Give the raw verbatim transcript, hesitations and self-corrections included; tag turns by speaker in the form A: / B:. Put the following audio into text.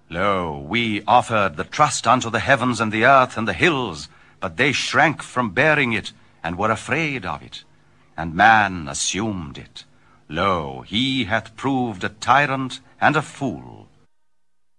A: Lo, we offered the trust unto the heavens and the earth and the hills, but they shrank from bearing it, and were afraid of it. And man assumed it. Lo, he hath proved a tyrant and a fool.